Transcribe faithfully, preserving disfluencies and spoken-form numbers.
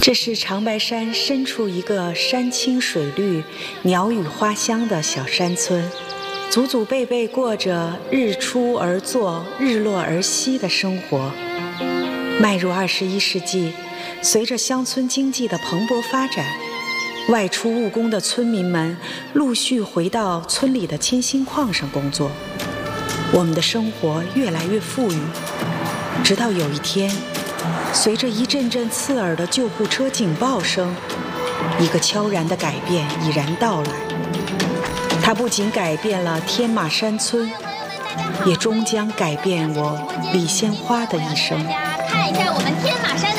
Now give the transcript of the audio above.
这是长白山深处一个山清水绿、鸟语花香的小山村，祖祖辈辈过着日出而作、日落而息的生活。迈入二十一世纪，随着乡村经济的蓬勃发展，外出务工的村民们陆续回到村里的铅锌矿上工作，我们的生活越来越富裕。直到有一天，随着一阵阵刺耳的救护车警报声，一个悄然的改变已然到来。它不仅改变了天马山村，也终将改变我李鲜花的一生。 看一下我们天马山